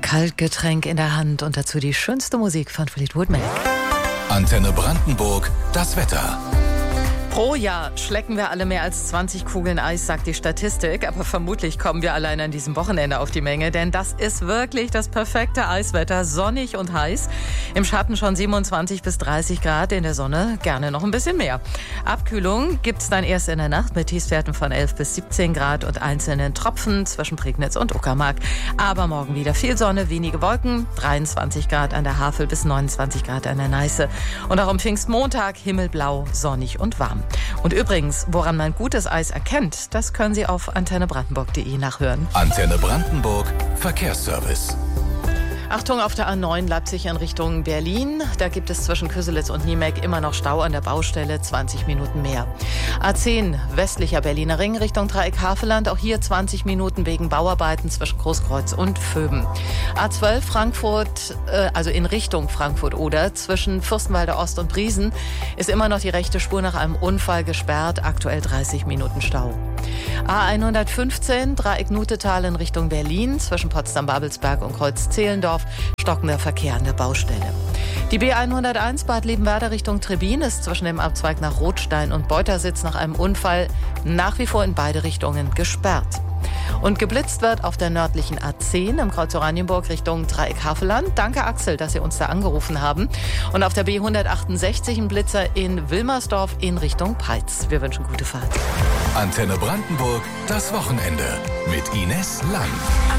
Kaltgetränk in der Hand und dazu die schönste Musik von Fleetwood Mac. Antenne Brandenburg, das Wetter. Pro Jahr schlecken wir alle mehr als 20 Kugeln Eis, sagt die Statistik. Aber vermutlich kommen wir allein an diesem Wochenende auf die Menge. Denn das ist wirklich das perfekte Eiswetter. Sonnig und heiß. Im Schatten schon 27 bis 30 Grad. In der Sonne gerne noch ein bisschen mehr. Abkühlung gibt's dann erst in der Nacht mit Tiefstwerten von 11 bis 17 Grad und einzelnen Tropfen zwischen Prignitz und Uckermark. Aber morgen wieder viel Sonne, wenige Wolken. 23 Grad an der Havel bis 29 Grad an der Neiße. Und auch am Pfingstmontag himmelblau, sonnig und warm. Und übrigens, woran man gutes Eis erkennt, das können Sie auf antennebrandenburg.de nachhören. Antenne Brandenburg, Verkehrsservice. Achtung auf der A9 Leipzig in Richtung Berlin. Da gibt es zwischen Köselitz und Niemek immer noch Stau an der Baustelle, 20 Minuten mehr. A10 westlicher Berliner Ring Richtung Dreieck Havelland. Auch hier 20 Minuten wegen Bauarbeiten zwischen Großkreuz und Vöben. A12 Frankfurt, also in Richtung Frankfurt-Oder, zwischen Fürstenwalder Ost und Briesen ist immer noch die rechte Spur nach einem Unfall gesperrt. Aktuell 30 Minuten Stau. A115 Dreieck Nutetal in Richtung Berlin zwischen Potsdam-Babelsberg und Kreuz-Zehlendorf. Stockender Verkehr an der Baustelle. Die B101 Bad Liebenwerda Richtung Trebin ist zwischen dem Abzweig nach Rothstein und Beutersitz nach einem Unfall nach wie vor in beide Richtungen gesperrt. Und geblitzt wird auf der nördlichen A10 im Kreuz Oranienburg Richtung Dreieck Havelland. Danke Axel, dass Sie uns da angerufen haben. Und auf der B168 ein Blitzer in Wilmersdorf in Richtung Peitz. Wir wünschen gute Fahrt. Antenne Brandenburg, das Wochenende mit Ines Lang.